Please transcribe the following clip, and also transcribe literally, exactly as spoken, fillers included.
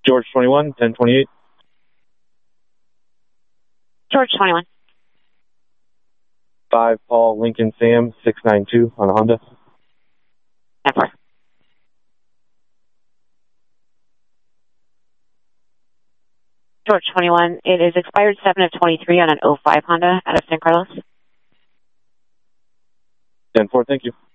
George twenty-one, ten twenty-eight. George twenty-one. five Paul Lincoln Sam, six nine two on a Honda. ten four. George twenty-one, it is expired seven of twenty-three on an oh five Honda out of San Carlos. ten four, thank you.